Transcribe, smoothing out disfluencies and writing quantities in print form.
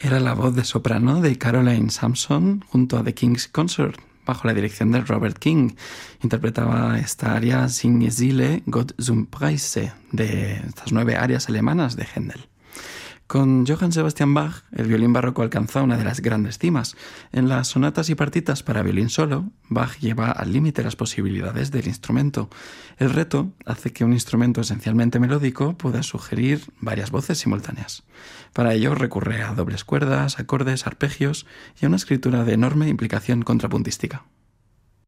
era la voz de soprano de Caroline Sampson junto a The King's Consort, bajo la dirección de Robert King. Interpretaba esta aria Sing Ziele Gott zum Preise, de estas 9 arias alemanas de Händel. Con Johann Sebastian Bach, el violín barroco alcanza una de las grandes cimas. En las sonatas y partitas para violín solo, Bach lleva al límite las posibilidades del instrumento. El reto hace que un instrumento esencialmente melódico pueda sugerir varias voces simultáneas. Para ello recurre a dobles cuerdas, acordes, arpegios y a una escritura de enorme implicación contrapuntística.